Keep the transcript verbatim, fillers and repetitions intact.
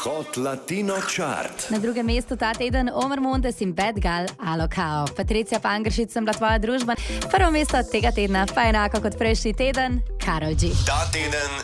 Hot Latino Chart. Na drugem mestu ta teden Omar Montes in Bad Gal Alokao. Patricija Pangršič sem bila tvoja družba. Prvo mesto tega tedna pa enako kot prejšnji teden Karol G. Ta teden